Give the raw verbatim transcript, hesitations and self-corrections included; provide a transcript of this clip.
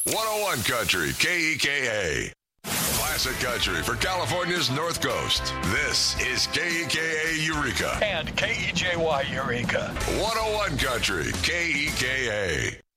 one oh one Country, K E K A. Classic country for California's North Coast. This is K E K A Eureka. And K E J Y Eureka. one oh one Country, K E K A.